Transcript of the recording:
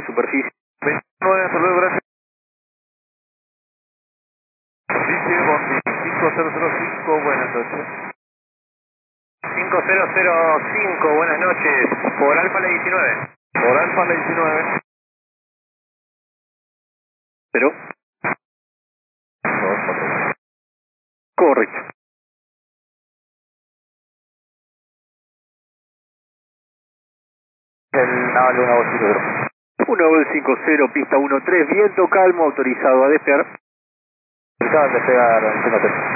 superficie. 29, hasta luego, gracias. Superficie, Bondi 5005, buenas noches. 5005, buenas noches, por Alfa La 19. Por Alfa La 19. ¿Pero? 2, 4. Correcto. El naval 150. 150, pista 13, viento calmo, autorizado a despegar. Autorizado a despegar, 1